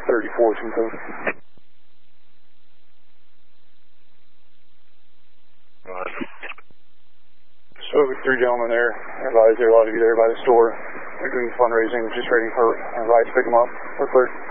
34 code. So with 3 gentlemen there, advise there, a lot of you there by the store. We're doing fundraising, just waiting for advice to pick them up. We're clear.